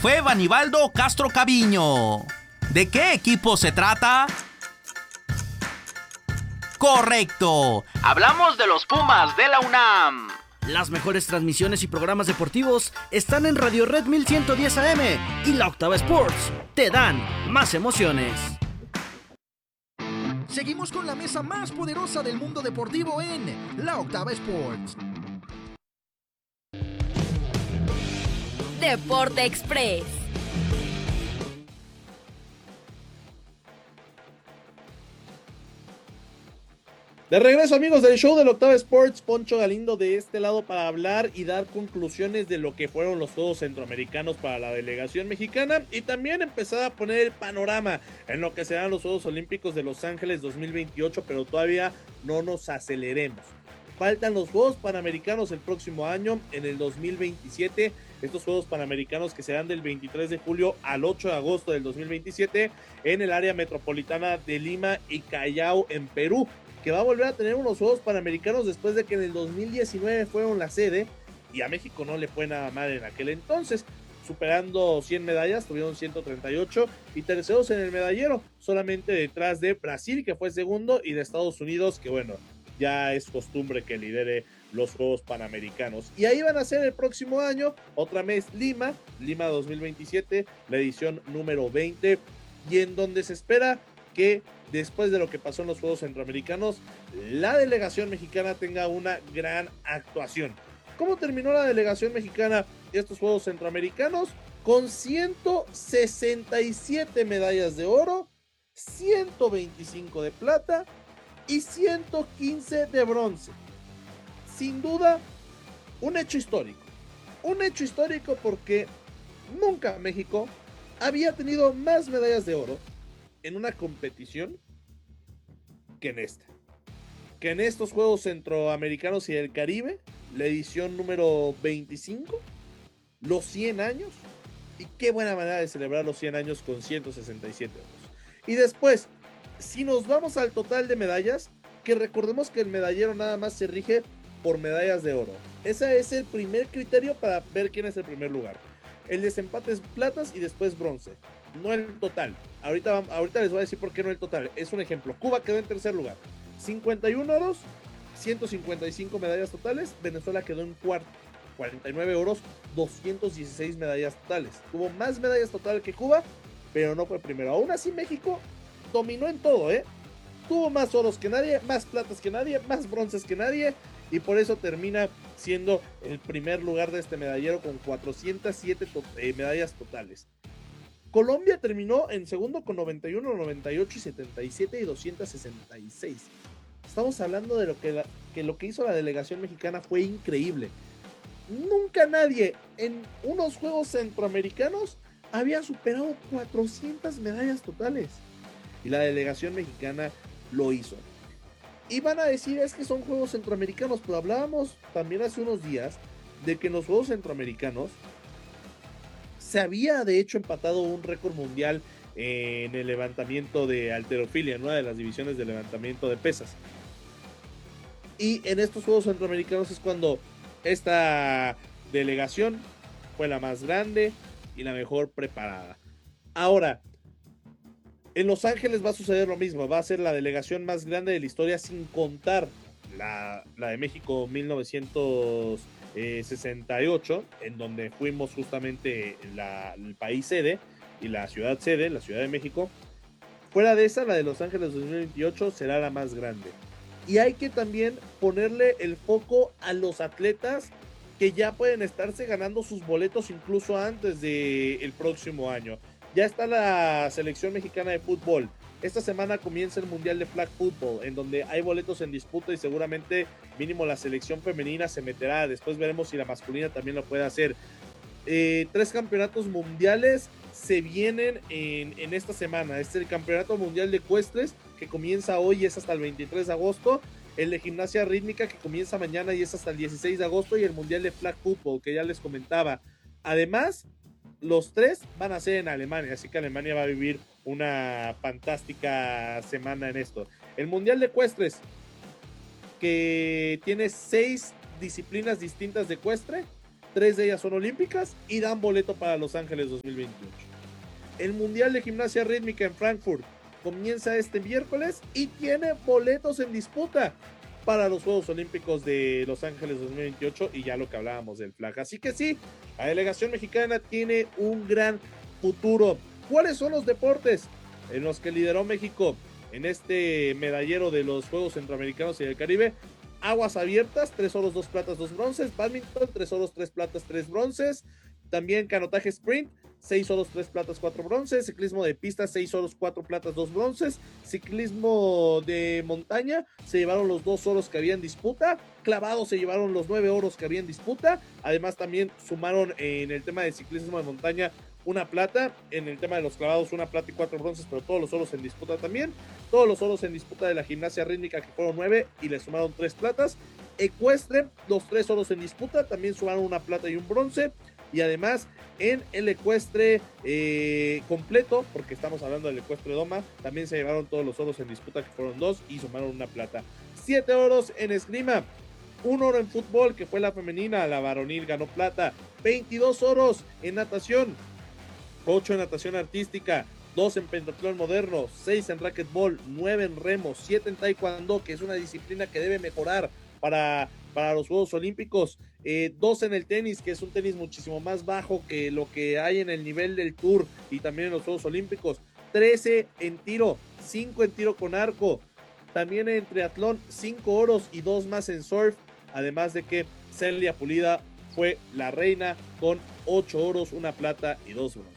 fue Vanibaldo Castro Caviño. ¿De qué equipo se trata? ¡Correcto! Hablamos de los Pumas de la UNAM. Las mejores transmisiones y programas deportivos están en Radio Red 1110 AM y La Octava Sports. Te dan más emociones. Seguimos con la mesa más poderosa del mundo deportivo en La Octava Sports. Deporte Express. De regreso, amigos del show del Octava Sports, Poncho Galindo de este lado para hablar y dar conclusiones de lo que fueron los Juegos Centroamericanos para la delegación mexicana y también empezar a poner el panorama en lo que serán los Juegos Olímpicos de Los Ángeles 2028, pero todavía no nos aceleremos. Faltan los Juegos Panamericanos el próximo año, en el 2027, estos Juegos Panamericanos que serán del 23 de julio al 8 de agosto del 2027 en el área metropolitana de Lima y Callao en Perú, que va a volver a tener unos Juegos Panamericanos después de que en el 2019 fueron la sede y a México no le fue nada mal en aquel entonces, superando 100 medallas, tuvieron 138 y terceros en el medallero, solamente detrás de Brasil, que fue segundo, y de Estados Unidos, que bueno, ya es costumbre que lidere los Juegos Panamericanos. Y ahí van a ser el próximo año, otra vez Lima 2027, la edición número 20, y en donde se espera que después de lo que pasó en los Juegos Centroamericanos, la delegación mexicana tenga una gran actuación. ¿Cómo terminó la delegación mexicana estos Juegos Centroamericanos? Con 167 medallas de oro, 125 de plata y 115 de bronce. Sin duda, un hecho histórico. Un hecho histórico porque nunca México había tenido más medallas de oro en una competición que en esta. Que en estos Juegos Centroamericanos y del Caribe, la edición número 25, los 100 años, y qué buena manera de celebrar los 100 años con 167 euros. Y después, si nos vamos al total de medallas, que recordemos que el medallero nada más se rige por medallas de oro. Ese es el primer criterio para ver quién es el primer lugar. El desempate es platas y después bronce, no el total. Ahorita les voy a decir por qué no el total. Es un ejemplo. Cuba quedó en tercer lugar, 51 oros, 155 medallas totales. Venezuela quedó en cuarto, 49 oros, 216 medallas totales. Tuvo más medallas totales que Cuba, pero no fue primero. Aún así México dominó en todo, tuvo más oros que nadie, más platas que nadie, más bronces que nadie, y por eso termina siendo el primer lugar de este medallero con 407 medallas totales. Colombia terminó en segundo con 91, 98 y 77 y 266. Estamos hablando de lo que hizo la delegación mexicana fue increíble. Nunca nadie en unos Juegos Centroamericanos había superado 400 medallas totales. Y la delegación mexicana lo hizo. Y van a decir, es que son Juegos Centroamericanos, pero hablábamos también hace unos días de que en los Juegos Centroamericanos se había de hecho empatado un récord mundial en el levantamiento de halterofilia, en una de las divisiones de levantamiento de pesas. Y en estos Juegos Centroamericanos es cuando esta delegación fue la más grande y la mejor preparada. Ahora, en Los Ángeles va a suceder lo mismo, va a ser la delegación más grande de la historia sin contar la de México 1968, en donde fuimos justamente el país sede y la ciudad sede, la Ciudad de México. Fuera de esa, la de Los Ángeles 2028 será la más grande. Y hay que también ponerle el foco a los atletas que ya pueden estarse ganando sus boletos incluso antes del próximo año. Ya está la selección mexicana de fútbol. Esta semana comienza el Mundial de Flag Football, en donde hay boletos en disputa y seguramente mínimo la selección femenina se meterá. Después veremos si la masculina también lo puede hacer. 3 campeonatos mundiales se vienen en esta semana. Este es el Campeonato Mundial de Ecuestres, que comienza hoy y es hasta el 23 de agosto. El de Gimnasia Rítmica, que comienza mañana y es hasta el 16 de agosto. Y el Mundial de Flag Football, que ya les comentaba. Además, los 3 van a ser en Alemania, así que Alemania va a vivir una fantástica semana en esto. El Mundial de Ecuestres, que tiene 6 disciplinas distintas de ecuestre, 3 de ellas son olímpicas y dan boleto para Los Ángeles 2028. El Mundial de Gimnasia Rítmica en Frankfurt comienza este miércoles y tiene boletos en disputa para los Juegos Olímpicos de Los Ángeles 2028 y ya lo que hablábamos del flag. Así que sí, la delegación mexicana tiene un gran futuro. ¿Cuáles son los deportes en los que lideró México en este medallero de los Juegos Centroamericanos y del Caribe? Aguas abiertas, 3 oros, 2 platas, 2 bronces. Bádminton, 3 oros, 3 platas, 3 bronces. También canotaje sprint, 6 oros, 3 platas, 4 bronces. Ciclismo de pista, 6 oros, 4 platas, 2 bronces. Ciclismo de montaña, se llevaron los 2 oros que había en disputa. Clavado se llevaron los 9 oros que había en disputa. Además también sumaron en el tema de ciclismo de montaña una plata, en el tema de los clavados una plata y 4 bronces, pero todos los oros en disputa también. Todos los oros en disputa de la gimnasia rítmica, que fueron 9 y le sumaron 3 platas. Ecuestre, los 3 oros en disputa, también sumaron una plata y un bronce. Y además en el ecuestre completo, porque estamos hablando del ecuestre doma, también se llevaron todos los oros en disputa, que fueron 2 y sumaron una plata. 7 oros en esgrima, 1 oro en fútbol, que fue la femenina, la varonil ganó plata. 22 oros en natación, 8 en natación artística, 2 en pentatlón moderno, 6 en racquetball, 9 en remo, 7 en taekwondo, que es una disciplina que debe mejorar para los Juegos Olímpicos, 2 en el tenis, que es un tenis muchísimo más bajo que lo que hay en el nivel del Tour y también en los Juegos Olímpicos, 13 en tiro, 5 en tiro con arco, también en triatlón, 5 oros y 2 más en surf, además de que Celia Pulida fue la reina con 8 oros, una plata y 2 bronces.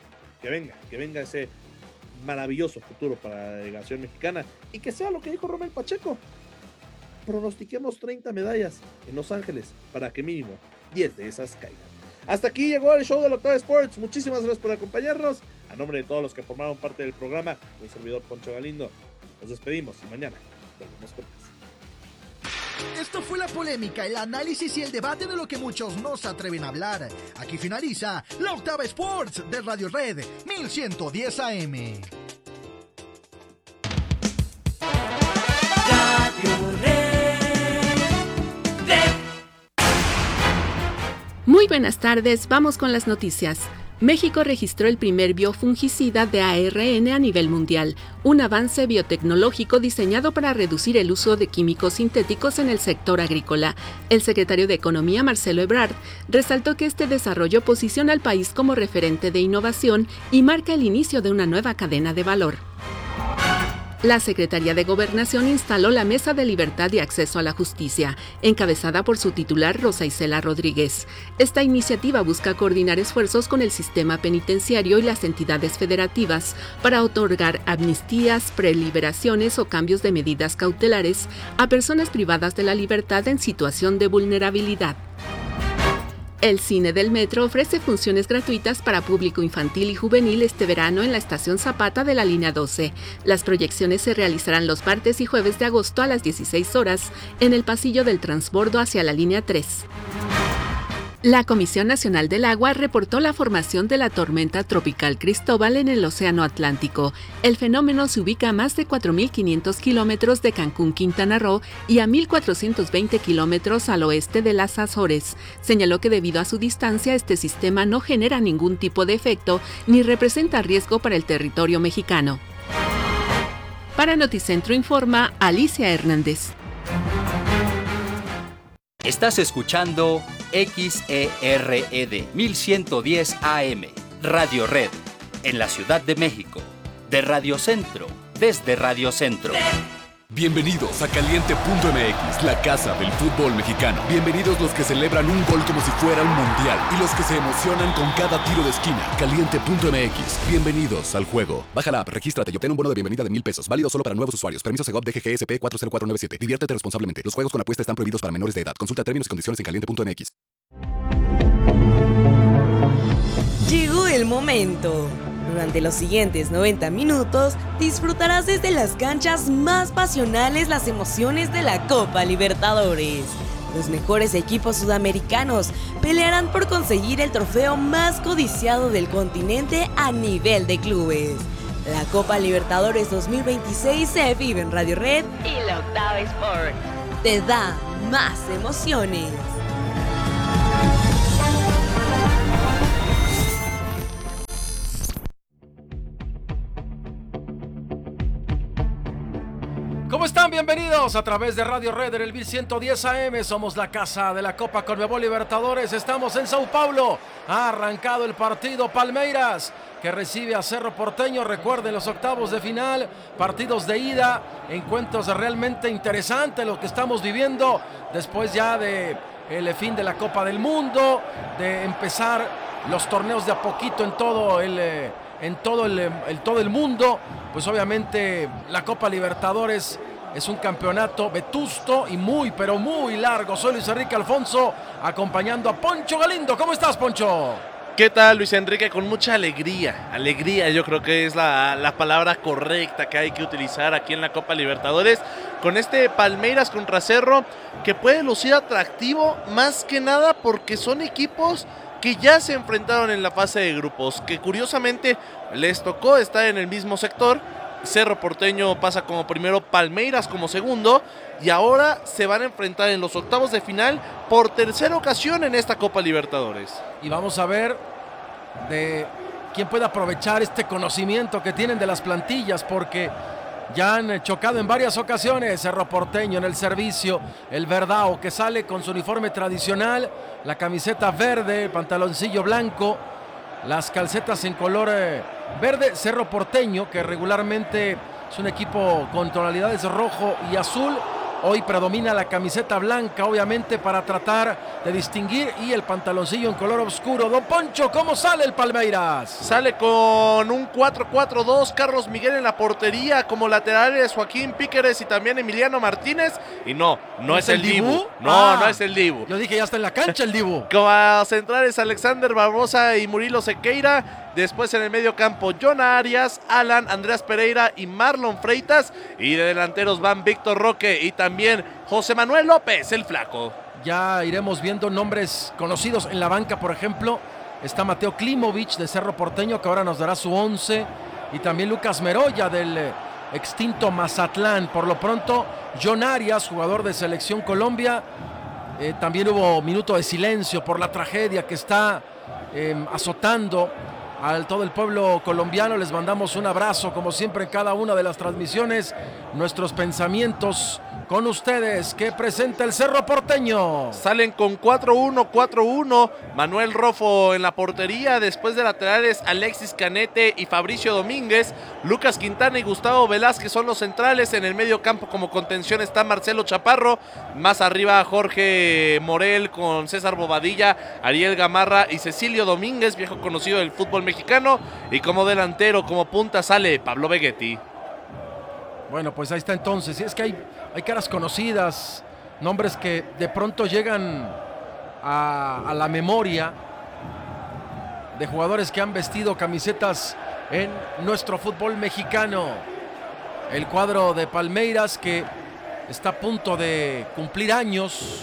Que venga ese maravilloso futuro para la delegación mexicana y que sea lo que dijo Romel Pacheco. Pronostiquemos 30 medallas en Los Ángeles para que mínimo 10 de esas caigan. Hasta aquí llegó el show de la Octava Sports. Muchísimas gracias por acompañarnos. A nombre de todos los que formaron parte del programa, mi servidor Poncho Galindo, nos despedimos y mañana volvemos con más. Esto fue la polémica, el análisis y el debate de lo que muchos no se atreven a hablar. Aquí finaliza la Octava Sports de Radio Red 1110 AM. Muy buenas tardes, vamos con las noticias. México registró el primer biofungicida de ARN a nivel mundial, un avance biotecnológico diseñado para reducir el uso de químicos sintéticos en el sector agrícola. El secretario de Economía, Marcelo Ebrard, resaltó que este desarrollo posiciona al país como referente de innovación y marca el inicio de una nueva cadena de valor. La Secretaría de Gobernación instaló la Mesa de Libertad y Acceso a la Justicia, encabezada por su titular Rosa Isela Rodríguez. Esta iniciativa busca coordinar esfuerzos con el sistema penitenciario y las entidades federativas para otorgar amnistías, preliberaciones o cambios de medidas cautelares a personas privadas de la libertad en situación de vulnerabilidad. El Cine del Metro ofrece funciones gratuitas para público infantil y juvenil este verano en la Estación Zapata de la Línea 12. Las proyecciones se realizarán los martes y jueves de agosto a las 16 horas en el pasillo del transbordo hacia la Línea 3. La Comisión Nacional del Agua reportó la formación de la tormenta tropical Cristóbal en el Océano Atlántico. El fenómeno se ubica a más de 4.500 kilómetros de Cancún, Quintana Roo, y a 1.420 kilómetros al oeste de las Azores. Señaló que debido a su distancia, este sistema no genera ningún tipo de efecto ni representa riesgo para el territorio mexicano. Para Noticentro informa Alicia Hernández. Estás escuchando XERED 1110 AM, Radio Red, en la Ciudad de México, de Radio Centro, desde Radio Centro. Bienvenidos a Caliente.mx, la casa del fútbol mexicano. Bienvenidos los que celebran un gol como si fuera un mundial y los que se emocionan con cada tiro de esquina. Caliente.mx, bienvenidos al juego. Baja la app, regístrate y obtén un bono de bienvenida de $1,000. Válido solo para nuevos usuarios. Permiso Segov DGGSP 40497. Diviértete responsablemente. Los juegos con apuesta están prohibidos para menores de edad. Consulta términos y condiciones en Caliente.mx. Llegó el momento. Durante los siguientes 90 minutos, disfrutarás desde las canchas más pasionales las emociones de la Copa Libertadores. Los mejores equipos sudamericanos pelearán por conseguir el trofeo más codiciado del continente a nivel de clubes. La Copa Libertadores 2026 se vive en Radio Red y la Octava Sport. Te da más emociones. ¿Cómo están? Bienvenidos a través de Radio Red en el 1110 AM. Somos la casa de la Copa Conmebol Libertadores. Estamos en Sao Paulo. Ha arrancado el partido Palmeiras, que recibe a Cerro Porteño. Recuerden, los octavos de final, partidos de ida, encuentros realmente interesantes lo que estamos viviendo después ya de el fin de la Copa del Mundo, de empezar los torneos de a poquito en todo el mundo. Pues obviamente la Copa Libertadores es un campeonato vetusto y muy, pero muy largo. Soy Luis Enrique Alfonso, acompañando a Poncho Galindo. ¿Cómo estás, Poncho? ¿Qué tal, Luis Enrique? Con mucha alegría. Alegría, yo creo que es la palabra correcta que hay que utilizar aquí en la Copa Libertadores. Con este Palmeiras contra Cerro, que puede lucir atractivo, más que nada porque son equipos que ya se enfrentaron en la fase de grupos, que curiosamente les tocó estar en el mismo sector. Cerro Porteño pasa como primero, Palmeiras como segundo, y ahora se van a enfrentar en los octavos de final por tercera ocasión en esta Copa Libertadores. Y vamos a ver de quién puede aprovechar este conocimiento que tienen de las plantillas, porque ya han chocado en varias ocasiones. Cerro Porteño en el servicio, el Verdao, que sale con su uniforme tradicional, la camiseta verde, el pantaloncillo blanco, las calcetas en color verde. Cerro Porteño, que regularmente es un equipo con tonalidades rojo y azul, hoy predomina la camiseta blanca, obviamente para tratar de distinguir, y el pantaloncillo en color oscuro. Don Poncho, ¿cómo sale el Palmeiras? Sale con un 4-4-2, Carlos Miguel en la portería, como laterales Joaquín Píqueres y también Emiliano Martínez. Y no es el Dibu. No es el Dibu. Yo dije, ya está en la cancha el Dibu. Como centrales, Alexander Barbosa y Murilo Sequeira. Después en el medio campo, Jonah Arias, Alan, Andreas Pereira y Marlon Freitas. Y de delanteros van Víctor Roque y también José Manuel López, el Flaco. Ya iremos viendo nombres conocidos en la banca. Por ejemplo, está Mateo Klimovic de Cerro Porteño, que ahora nos dará su 11. Y también Lucas Meroya del extinto Mazatlán. Por lo pronto, John Arias, jugador de Selección Colombia. También hubo minuto de silencio por la tragedia que está azotando a todo el pueblo colombiano. Les mandamos un abrazo, como siempre en cada una de las transmisiones. Nuestros pensamientos con ustedes. Que presenta el Cerro Porteño. Salen con 4-1-4-1. Manuel Rofo en la portería. Después de laterales, Alexis Canete y Fabricio Domínguez. Lucas Quintana y Gustavo Velázquez son los centrales. En el medio campo como contención está Marcelo Chaparro. Más arriba Jorge Morel con César Bobadilla, Ariel Gamarra y Cecilio Domínguez, viejo conocido del fútbol mexicano. Y como delantero, como punta, sale Pablo Vegetti. Bueno, pues ahí está entonces. Es que hay caras conocidas, nombres que de pronto llegan a la memoria de jugadores que han vestido camisetas en nuestro fútbol mexicano. El cuadro de Palmeiras, que está a punto de cumplir años,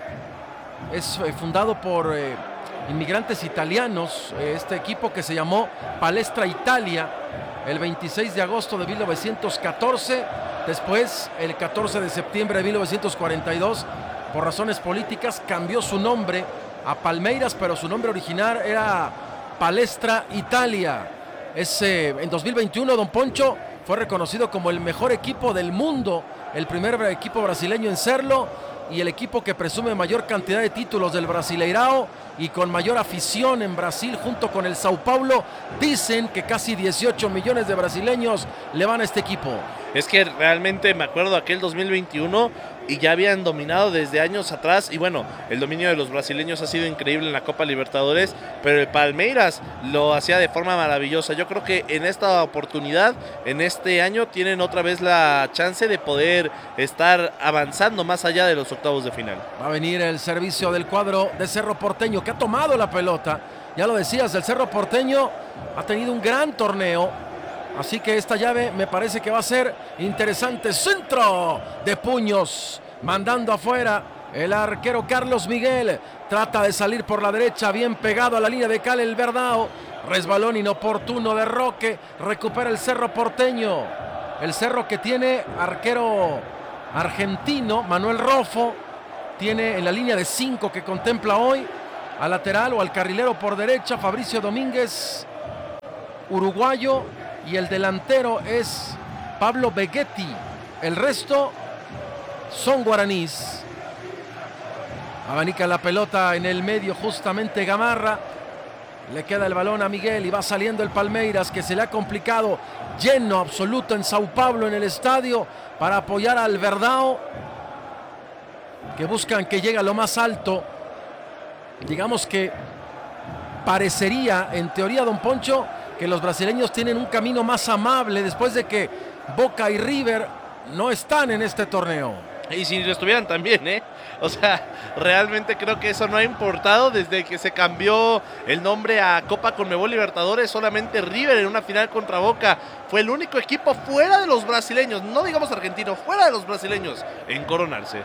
es fundado por inmigrantes italianos. Este equipo, que se llamó Palestra Italia el 26 de agosto de 1914, después el 14 de septiembre de 1942, por razones políticas, cambió su nombre a Palmeiras, pero su nombre original era Palestra Italia. En 2021, don Poncho, fue reconocido como el mejor equipo del mundo, el primer equipo brasileño en serlo, y el equipo que presume mayor cantidad de títulos del Brasileirao y con mayor afición en Brasil, junto con el Sao Paulo. Dicen que casi 18 millones de brasileños le van a este equipo. Es que realmente me acuerdo aquel 2021 y ya habían dominado desde años atrás. Y bueno, el dominio de los brasileños ha sido increíble en la Copa Libertadores, pero el Palmeiras lo hacía de forma maravillosa. Yo creo que en esta oportunidad, en este año, tienen otra vez la chance de poder estar avanzando más allá de los octavos de final. Va a venir el servicio del cuadro de Cerro Porteño, que ha tomado la pelota. Ya lo decías, el Cerro Porteño ha tenido un gran torneo, así que esta llave me parece que va a ser interesante. Centro de puños, mandando afuera el arquero Carlos Miguel. Trata de salir por la derecha, bien pegado a la línea de cal el Verdao. Resbalón inoportuno de Roque. Recupera el Cerro Porteño. El Cerro, que tiene arquero argentino, Manuel Rofo. Tiene en la línea de 5 que contempla hoy al lateral o al carrilero por derecha Fabricio Domínguez, uruguayo, y el delantero es Pablo Vegetti, El resto son guaraníes. Abanica la pelota en el medio justamente Gamarra. Le queda el balón a Miguel y va saliendo el Palmeiras, que se le ha complicado. Lleno absoluto en Sao Paulo, en el estadio, para apoyar al Verdão, que buscan que llegue a lo más alto. Digamos que parecería, en teoría, don Poncho, que los brasileños tienen un camino más amable después de que Boca y River no están en este torneo. Y si lo estuvieran también, O sea, realmente creo que eso no ha importado desde que se cambió el nombre a Copa Conmebol Libertadores. Solamente River en una final contra Boca fue el único equipo fuera de los brasileños, no digamos argentino, fuera de los brasileños, en coronarse.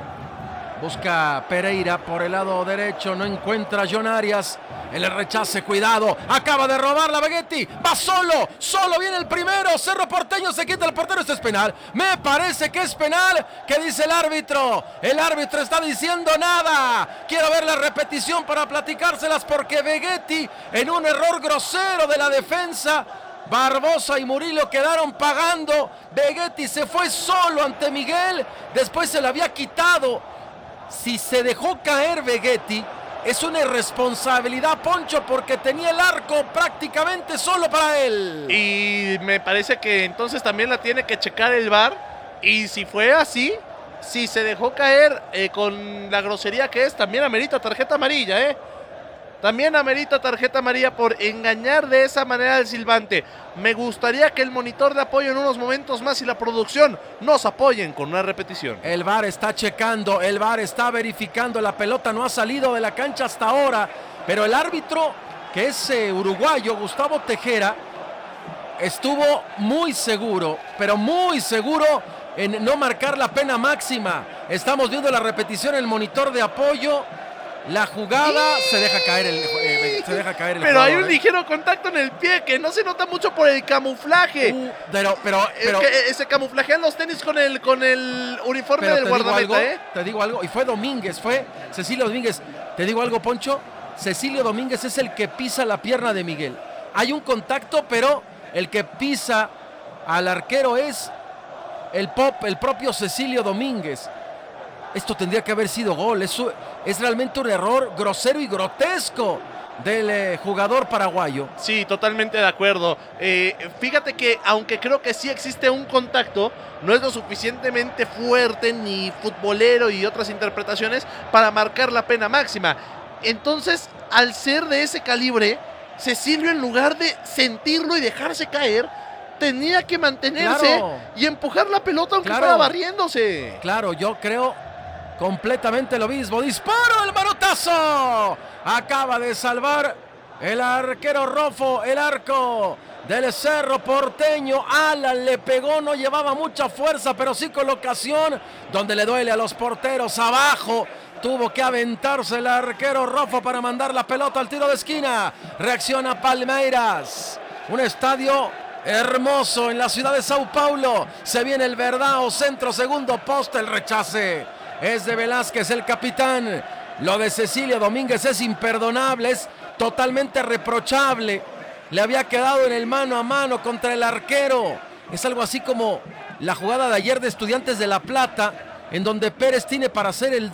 Busca Pereira por el lado derecho, no encuentra a John Arias. El rechace, cuidado, acaba de robar la Vegetti, va solo viene el primero, Cerro Porteño se quita el portero, este es penal, me parece que es penal. ¿Qué dice el árbitro? El árbitro está diciendo nada, quiero ver la repetición para platicárselas, porque Vegetti, en un error grosero de la defensa, Barbosa y Murillo quedaron pagando. Vegetti se fue solo ante Miguel, después se lo había quitado. Si se dejó caer Vegetti, es una irresponsabilidad, Poncho, porque tenía el arco prácticamente solo para él. Y me parece que entonces también la tiene que checar el VAR. Y si fue así, si se dejó caer con la grosería que es, también amerita tarjeta amarilla, También amerita tarjeta amarilla por engañar de esa manera al silbante. Me gustaría que el monitor de apoyo en unos momentos más y la producción nos apoyen con una repetición. El VAR está checando, el VAR está verificando, la pelota no ha salido de la cancha hasta ahora, pero el árbitro, que es uruguayo, Gustavo Tejera, estuvo muy seguro, pero muy seguro en no marcar la pena máxima. Estamos viendo la repetición en el monitor de apoyo. La jugada se deja caer el pero jugador, hay un ligero contacto en el pie que no se nota mucho por el camuflaje. Pero es que se camuflajean los tenis con el uniforme del guardameta, Te digo algo, y fue Domínguez, fue Cecilio Domínguez. Te digo algo, Poncho, Cecilio Domínguez es el que pisa la pierna de Miguel. Hay un contacto, pero el que pisa al arquero es el propio Cecilio Domínguez. Esto tendría que haber sido gol. Es realmente un error grosero y grotesco del jugador paraguayo. Sí, totalmente de acuerdo. Fíjate que aunque creo que sí existe un contacto, no es lo suficientemente fuerte ni futbolero y otras interpretaciones para marcar la pena máxima. Entonces, al ser de ese calibre, Cecilio, en lugar de sentirlo y dejarse caer, tenía que mantenerse y empujar la pelota aunque fuera barriéndose. Claro, yo creo completamente lo mismo. ¡Disparo! ¡El manotazo! Acaba de salvar el arquero Rofo el arco del Cerro Porteño. Alan le pegó, no llevaba mucha fuerza, pero sí colocación donde le duele a los porteros. Abajo tuvo que aventarse el arquero Rofo para mandar la pelota al tiro de esquina. Reacciona Palmeiras. Un estadio hermoso en la ciudad de Sao Paulo. Se viene el Verdão, centro, segundo poste, el rechace es de Velázquez, el capitán. Lo de Cecilio Domínguez es imperdonable, es totalmente reprochable. Le había quedado en el mano a mano contra el arquero. Es algo así como la jugada de ayer de Estudiantes de La Plata, en donde Pérez tiene para hacer el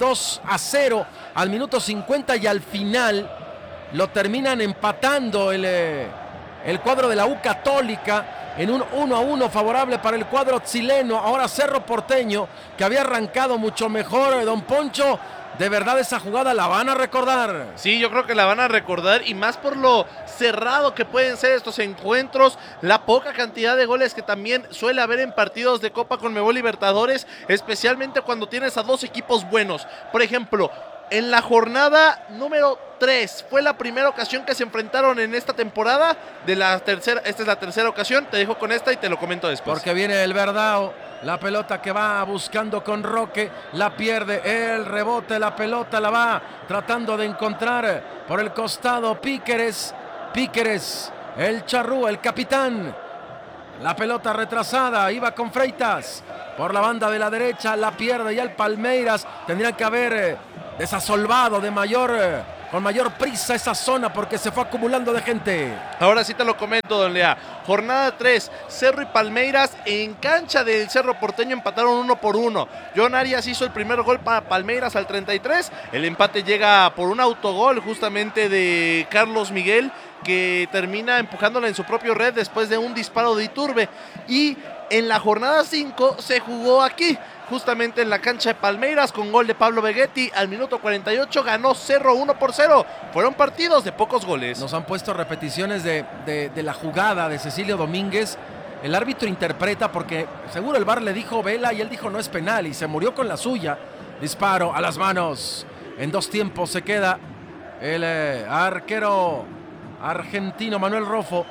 2-0 al minuto 50 y al final lo terminan empatando el cuadro de la U Católica en un 1-1 favorable para el cuadro chileno. Ahora Cerro Porteño, que había arrancado mucho mejor, don Poncho. De verdad esa jugada la van a recordar. Sí, yo creo que la van a recordar, y más por lo cerrado que pueden ser estos encuentros, la poca cantidad de goles que también suele haber en partidos de Copa Conmebol Libertadores, especialmente cuando tienes a dos equipos buenos. Por ejemplo, en la jornada número 3 fue la primera ocasión que se enfrentaron en esta temporada. Esta es la tercera ocasión. Te dejo con esta y te lo comento después. Porque viene el Verdão. La pelota que va buscando con Roque, la pierde, el rebote, la pelota la va tratando de encontrar por el costado Píqueres, el charrúa, el capitán. La pelota retrasada, iba con Freitas por la banda de la derecha, la pierde ya el Palmeiras. Tendrían que haber desasolvado de mayor con mayor prisa esa zona porque se fue acumulando de gente. Ahora sí te lo comento, don Lea. Jornada 3, Cerro y Palmeiras en cancha del Cerro Porteño empataron 1-1. John Arias hizo el primer gol para Palmeiras al 33. El empate llega por un autogol justamente de Carlos Miguel, que termina empujándola en su propio red después de un disparo de Iturbe. Y en la jornada 5 se jugó aquí, justamente en la cancha de Palmeiras, con gol de Pablo Vegetti al minuto 48, ganó Cerro 1-0. Fueron partidos de pocos goles. Nos han puesto repeticiones de la jugada de Cecilio Domínguez. El árbitro interpreta porque seguro el VAR le dijo vela y él dijo no es penal y se murió con la suya. Disparo a las manos. En 2 tiempos se queda el arquero argentino Manuel Rofo.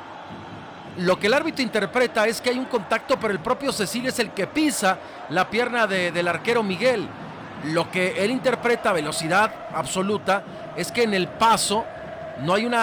Lo que el árbitro interpreta es que hay un contacto, pero el propio Cecilio es el que pisa la pierna del arquero Miguel. Lo que él interpreta, velocidad absoluta, es que en el paso no hay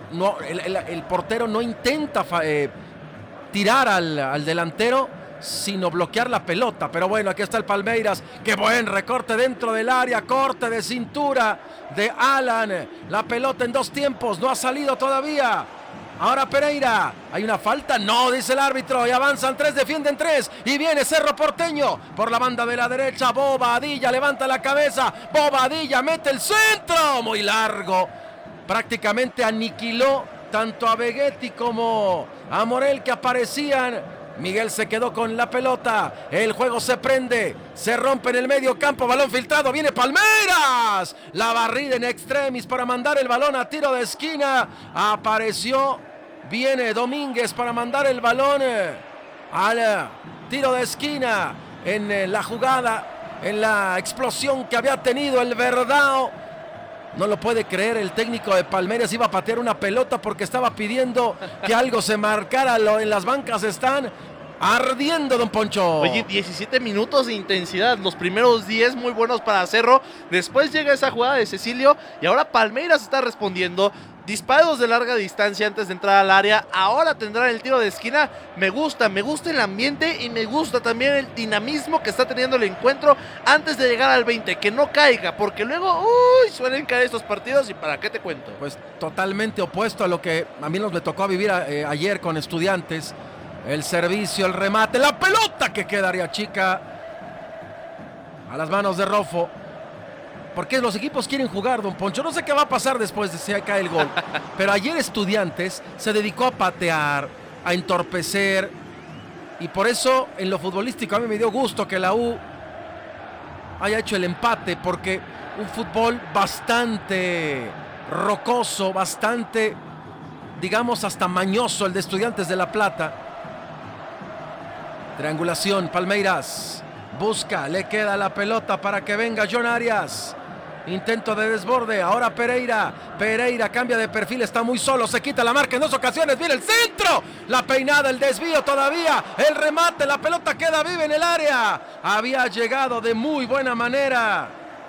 el portero no intenta tirar al delantero, sino bloquear la pelota. Pero bueno, aquí está el Palmeiras. Qué buen recorte dentro del área, corte de cintura de Alan. La pelota en 2 tiempos, no ha salido todavía. Ahora Pereira, ¿hay una falta? No, dice el árbitro, y avanzan 3, defienden 3, y viene Cerro Porteño, por la banda de la derecha, Bobadilla levanta la cabeza, Bobadilla mete el centro, muy largo, prácticamente aniquiló tanto a Vegetti como a Morel que aparecían. Miguel se quedó con la pelota, el juego se prende, se rompe en el medio campo, balón filtrado, viene Palmeiras, la barrida en extremis para mandar el balón a tiro de esquina, apareció, viene Domínguez para mandar el balón al tiro de esquina en la jugada, en la explosión que había tenido el Verdao. No lo puede creer, el técnico de Palmeiras iba a patear una pelota porque estaba pidiendo que algo se marcara. En las bancas están ardiendo, don Poncho. Oye, 17 minutos de intensidad, los primeros 10 muy buenos para Cerro. Después llega esa jugada de Cecilio y ahora Palmeiras está respondiendo. Disparos de larga distancia antes de entrar al área. Ahora tendrán el tiro de esquina. Me gusta el ambiente y me gusta también el dinamismo que está teniendo el encuentro antes de llegar al 20. Que no caiga, porque luego suelen caer estos partidos y ¿para qué te cuento? Pues totalmente opuesto a lo que a mí me tocó vivir ayer con Estudiantes. El servicio, el remate, la pelota que quedaría chica a las manos de Rofo. Porque los equipos quieren jugar, don Poncho. No sé qué va a pasar después de que se cae el gol. Pero ayer Estudiantes se dedicó a patear, a entorpecer. Y por eso, en lo futbolístico, a mí me dio gusto que la U haya hecho el empate. Porque un fútbol bastante rocoso, bastante, digamos, hasta mañoso, el de Estudiantes de La Plata. Triangulación, Palmeiras busca, le queda la pelota para que venga John Arias. Intento de desborde, ahora Pereira cambia de perfil, está muy solo, se quita la marca en 2 ocasiones, viene el centro, la peinada, el desvío todavía, el remate, la pelota queda viva en el área, había llegado de muy buena manera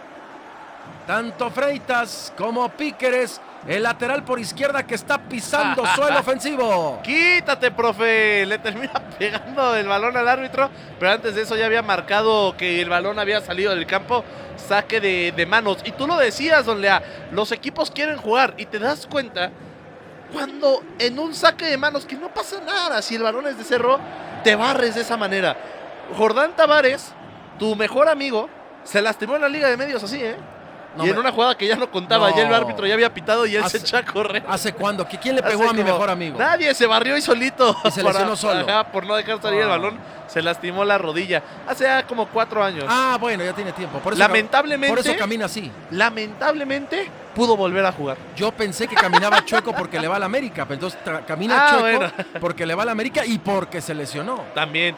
tanto Freitas como Píqueres, el lateral por izquierda que está pisando suelo ofensivo. Quítate, profe, le termina pegando el balón al árbitro, pero antes de eso ya había marcado que el balón había salido del campo, saque de manos. Y tú lo decías, don Lea, los equipos quieren jugar y te das cuenta cuando en un saque de manos que no pasa nada, si el balón es de Cerro, te barres de esa manera. Jordán Tavares, tu mejor amigo, se lastimó en la Liga de Medios así, y en una jugada que ya no contaba, ya el árbitro ya había pitado y él se echó a correr. ¿Hace cuándo? ¿Quién le pegó a mi mejor amigo? Nadie, se barrió y solito. Y se lesionó solo. Por no dejar salir el balón, se lastimó la rodilla. Hace ya como 4 años. Ah, bueno, ya tiene tiempo. Por eso, lamentablemente. Por eso camina así. Lamentablemente pudo volver a jugar. Yo pensé que caminaba chueco porque le va a la América, pero entonces camina chueco porque le va a la América y porque se lesionó. También.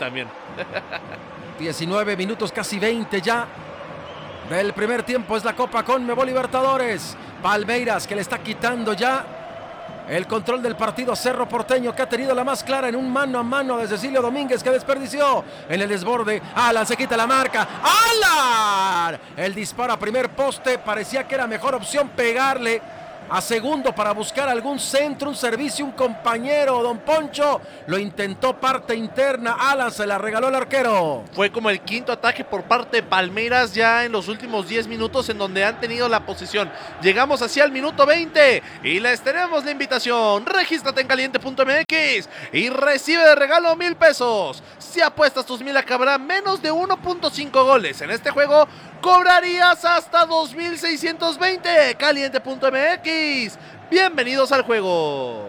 19 minutos, casi 20 ya. Del primer tiempo es la Copa Conmebol Libertadores. Palmeiras que le está quitando ya el control del partido. Cerro Porteño que ha tenido la más clara en un mano a mano de Cecilio Domínguez que desperdició en el desborde. Alan se quita la marca. ¡Alan! El disparo a primer poste. Parecía que era mejor opción pegarle a segundo para buscar algún centro, un servicio, un compañero. Don Poncho lo intentó parte interna. Alan se la regaló el arquero. Fue como el quinto ataque por parte de Palmeiras ya en los últimos 10 minutos en donde han tenido la posesión. Llegamos hacia el minuto 20 y les tenemos la invitación. Regístrate en caliente.mx y recibe de regalo 1,000 pesos. Si apuestas tus 1,000 acabará menos de 1.5 goles. En este juego cobrarías hasta 2,620. Caliente.mx. Bienvenidos al juego.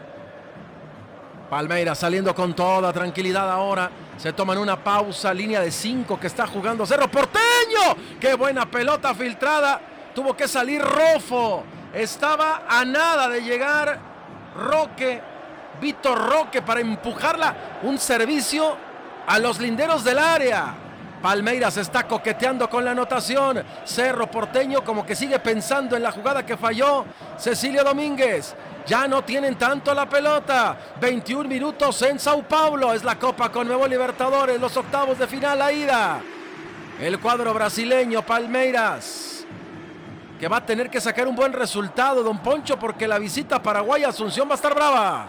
Palmeiras saliendo con toda tranquilidad ahora. Se toman una pausa, línea de 5 que está jugando Cerro Porteño. ¡Qué buena pelota filtrada! Tuvo que salir Rofo. Estaba a nada de llegar Roque, Vitor Roque, para empujarla. Un servicio a los linderos del área. Palmeiras está coqueteando con la anotación. Cerro Porteño como que sigue pensando en la jugada que falló Cecilio Domínguez. Ya no tienen tanto la pelota. 21 minutos en Sao Paulo. Es la Copa Conmebol Libertadores, los octavos de final, la ida. El cuadro brasileño, Palmeiras, que va a tener que sacar un buen resultado, don Poncho, porque la visita a Paraguay, Asunción, va a estar brava.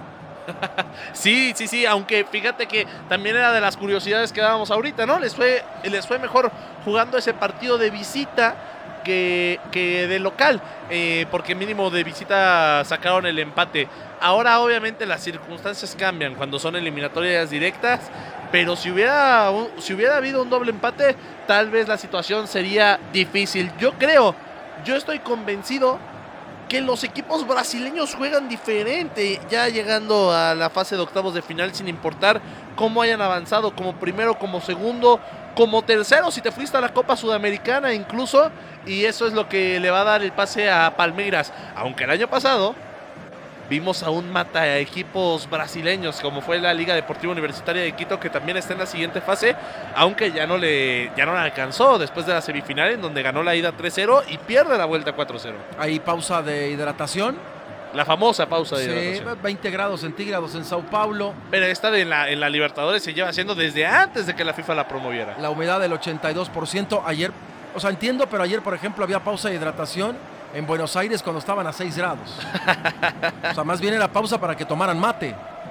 Sí, aunque fíjate que también era de las curiosidades que dábamos ahorita, ¿no? Les fue mejor jugando ese partido de visita que de local, porque mínimo de visita sacaron el empate. Ahora obviamente las circunstancias cambian cuando son eliminatorias directas, pero si hubiera habido un doble empate, tal vez la situación sería difícil. Yo estoy convencido que los equipos brasileños juegan diferente, ya llegando a la fase de octavos de final, sin importar cómo hayan avanzado, como primero, como segundo, como tercero, si te fuiste a la Copa Sudamericana incluso, y eso es lo que le va a dar el pase a Palmeiras. Aunque el año pasado vimos a un mata equipos brasileños, como fue la Liga Deportiva Universitaria de Quito, que también está en la siguiente fase, aunque ya no le alcanzó después de la semifinal, en donde ganó la ida 3-0 y pierde la vuelta 4-0. Hay pausa de hidratación. La famosa pausa de hidratación. 20 grados centígrados en Sao Paulo. Pero esta en la Libertadores se lleva haciendo desde antes de que la FIFA la promoviera. La humedad del 82%. Ayer, entiendo, pero ayer, por ejemplo, había pausa de hidratación en Buenos Aires cuando estaban a 6 grados. O sea, más bien era pausa para que tomaran mate.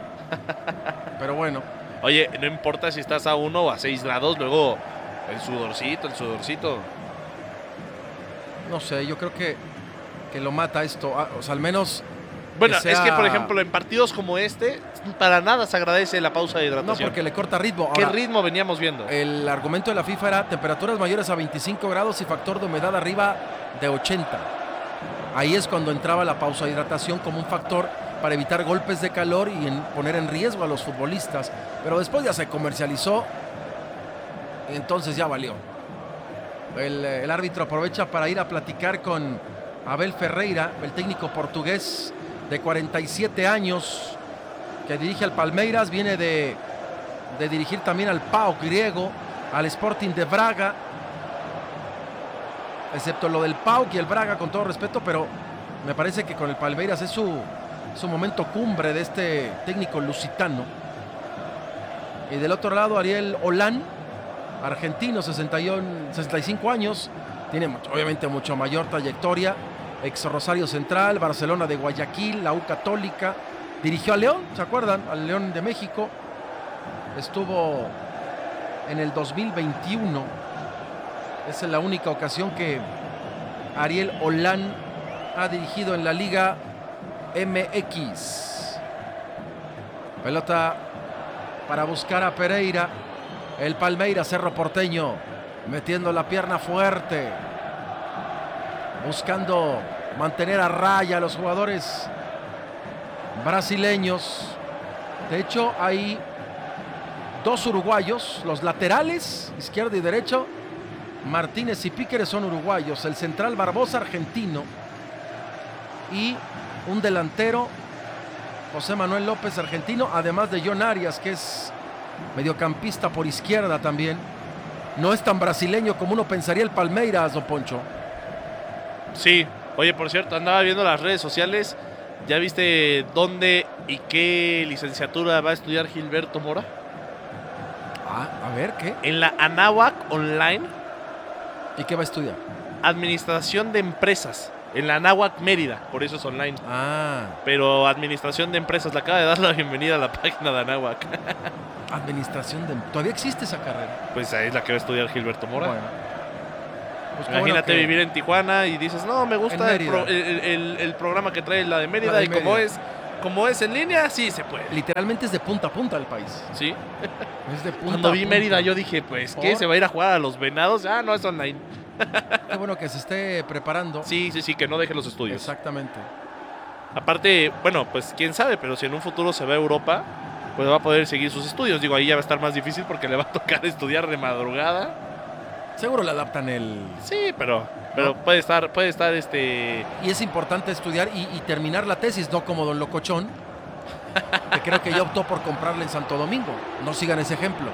Pero bueno. Oye, no importa si estás a 1 o a 6 grados, luego el sudorcito. No sé, yo creo que lo mata esto. O sea, al menos... Bueno, es que, por ejemplo, en partidos como este, para nada se agradece la pausa de hidratación. No, porque le corta ritmo. Ahora, ¿qué ritmo veníamos viendo? El argumento de la FIFA era temperaturas mayores a 25 grados y factor de humedad arriba de 80. Ahí es cuando entraba la pausa de hidratación como un factor para evitar golpes de calor y poner en riesgo a los futbolistas. Pero después ya se comercializó y entonces ya valió. El árbitro aprovecha para ir a platicar con Abel Ferreira, el técnico portugués de 47 años que dirige al Palmeiras, viene de dirigir también al PAOK griego, al Sporting de Braga, excepto lo del PAOK y el Braga, con todo respeto, pero me parece que con el Palmeiras es su momento cumbre de este técnico lusitano. Y del otro lado, Ariel Holán, argentino, 65 años, tiene obviamente mucho mayor trayectoria, ex Rosario Central, Barcelona de Guayaquil, la U Católica, dirigió a León, ¿se acuerdan? Al León de México, estuvo en el 2021, esa es la única ocasión que Ariel Holán ha dirigido en la Liga MX. Pelota para buscar a Pereira, el Palmeiras, Cerro Porteño, metiendo la pierna fuerte, buscando mantener a raya a los jugadores brasileños. De hecho, hay dos uruguayos, los laterales, izquierdo y derecho, Martínez y Píqueres son uruguayos, el central Barbosa, argentino, y un delantero, José Manuel López, argentino, además de John Arias, que es mediocampista por izquierda también. No es tan brasileño como uno pensaría el Palmeiras, don Poncho. Sí, oye, por cierto, andaba viendo las redes sociales. ¿Ya viste dónde y qué licenciatura va a estudiar Gilberto Mora? A ver, ¿qué? En la Anáhuac Online. ¿Y qué va a estudiar? Administración de empresas. En la Anáhuac Mérida, por eso es online. Pero Administración de Empresas le acaba de dar la bienvenida a la página de Anáhuac. ¿Todavía existe esa carrera? Pues ahí es la que va a estudiar Gilberto Mora. Bueno. Pues imagínate vivir en Tijuana y dices, no, me gusta el programa que trae la de Mérida, y como es en línea, sí se puede. Literalmente es de punta a punta el país. Sí. Es de punta Cuando vi a punta. Mérida yo dije, pues, ¿qué? ¿Se va a ir a jugar a los Venados? Ah, no, es online. Qué bueno que se esté preparando. Sí, que no deje los estudios. Exactamente. Aparte, bueno, pues quién sabe, pero si en un futuro se va a Europa, pues va a poder seguir sus estudios. Digo, ahí ya va a estar más difícil porque le va a tocar estudiar de madrugada. Seguro le adaptan el... Sí, pero puede estar Y es importante estudiar y terminar la tesis, no como Don Locochón, que creo que ya optó por comprarle en Santo Domingo. No sigan ese ejemplo.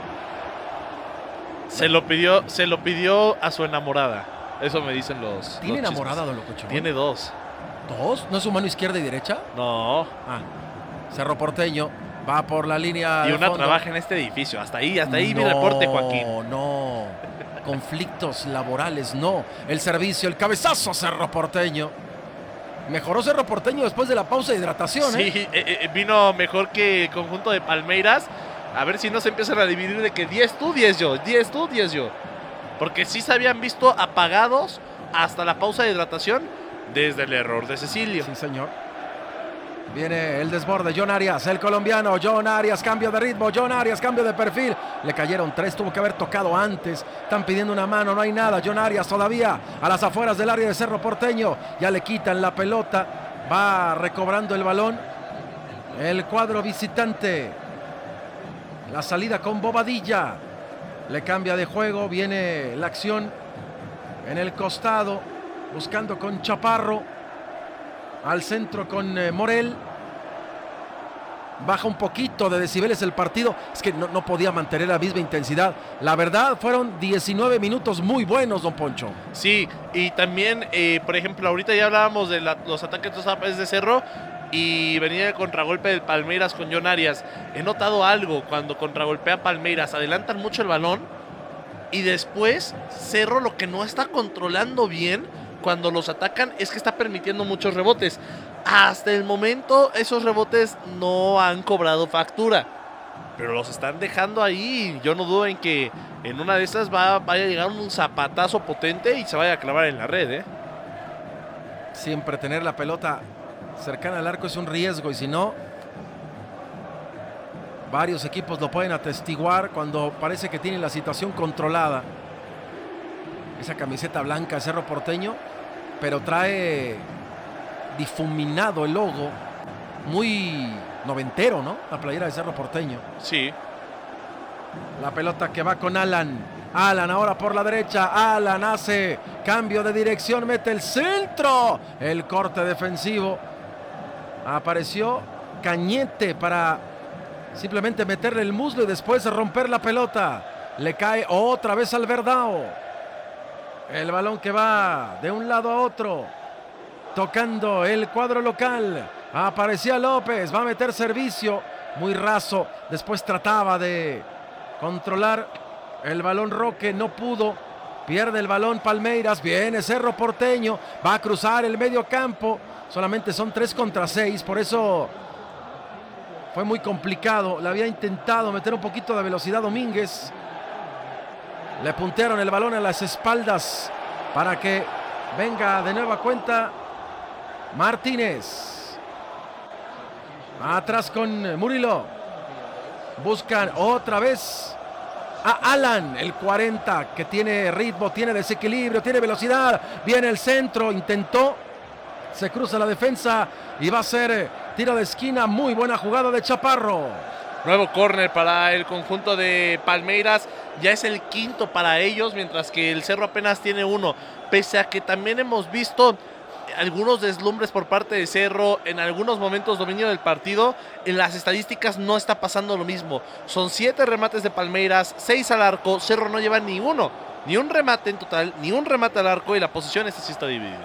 Se lo pidió a su enamorada. Eso me dicen los... ¿Tiene los enamorada Don Locochón? Tiene 2. ¿2? ¿No es su mano izquierda y derecha? No. Cerro Porteño va por la línea y de una fondo. Trabaja en este edificio. Hasta ahí mi reporte, Joaquín. No. Conflictos laborales, no. El servicio, el cabezazo Cerro Porteño. Mejoró Cerro Porteño después de la pausa de hidratación. Sí, vino mejor que el conjunto de Palmeiras. A ver si no se empiezan a dividir de que 10 tú, 10 yo, 10 tú, 10 yo. Porque sí se habían visto apagados hasta la pausa de hidratación desde el error de Cecilio. Sí, señor. Viene el desborde, John Arias, el colombiano, John Arias, cambio de ritmo, John Arias, cambio de perfil. Le cayeron 3, tuvo que haber tocado antes. Están pidiendo una mano, no hay nada. John Arias todavía a las afueras del área de Cerro Porteño. Ya le quitan la pelota, va recobrando el balón. El cuadro visitante. La salida con Bobadilla. Le cambia de juego, viene la acción en el costado, buscando con Chaparro. Al centro con Morel. Baja un poquito de decibeles el partido. Es que no podía mantener la misma intensidad. La verdad, fueron 19 minutos muy buenos, don Poncho. Sí, y también, por ejemplo, ahorita ya hablábamos de los ataques de Cerro y venía el contragolpe del Palmeiras con John Arias. He notado algo cuando contragolpea Palmeiras. Adelantan mucho el balón y después Cerro lo que no está controlando bien cuando los atacan es que está permitiendo muchos rebotes. Hasta el momento esos rebotes no han cobrado factura, pero los están dejando ahí. Yo no dudo en que en una de estas vaya a llegar un zapatazo potente y se vaya a clavar en la red. Siempre tener la pelota cercana al arco es un riesgo, y si no, varios equipos lo pueden atestiguar cuando parece que tienen la situación controlada. Esa camiseta blanca de Cerro Porteño, pero trae difuminado el logo, muy noventero, ¿no? La playera de Cerro Porteño. Sí. La pelota que va con Alan. Alan ahora por la derecha. Alan hace cambio de dirección, mete el centro. El corte defensivo. Apareció Cañete para simplemente meterle el muslo y después romper la pelota. Le cae otra vez al Verdao. El balón que va de un lado a otro, tocando el cuadro local. Aparecía López, va a meter servicio, muy raso. Después trataba de controlar el balón Roque, no pudo. Pierde el balón Palmeiras, viene Cerro Porteño, va a cruzar el medio campo. Solamente son 3 contra 6, por eso fue muy complicado. Le había intentado meter un poquito de velocidad Domínguez. Le puntearon el balón a las espaldas para que venga de nueva cuenta Martínez. Atrás con Murilo. Buscan otra vez a Alan, el 40, que tiene ritmo, tiene desequilibrio, tiene velocidad. Viene el centro, intentó. Se cruza la defensa y va a ser tiro de esquina. Muy buena jugada de Chaparro. Nuevo córner para el conjunto de Palmeiras. Ya es el 5º para ellos, mientras que el Cerro apenas tiene 1. Pese a que también hemos visto algunos deslumbres por parte de Cerro, en algunos momentos dominio del partido, en las estadísticas no está pasando lo mismo. Son 7 remates de Palmeiras, 6 al arco. Cerro no lleva ni uno, ni un remate en total, ni un remate al arco, y la posición esta sí está dividida.